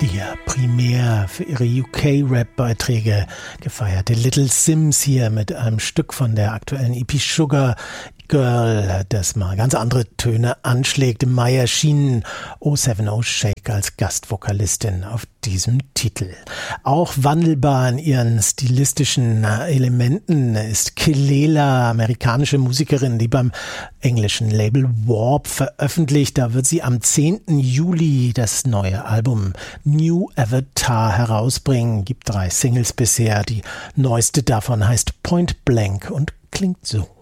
die ja primär für ihre UK-Rap-Beiträge gefeierte Little Simz hier mit einem Stück von der aktuellen EP Sugar Girl, das mal ganz andere Töne anschlägt. Im Mai erschienen O70 Shake als Gastvokalistin auf diesem Titel. Auch wandelbar in ihren stilistischen Elementen ist Kelela, amerikanische Musikerin, die beim englischen Label Warp veröffentlicht. Da wird sie am 10. Juli das neue Album New Avatar herausbringen. Gibt 3 Singles bisher. Die neueste davon heißt Point Blank und klingt so.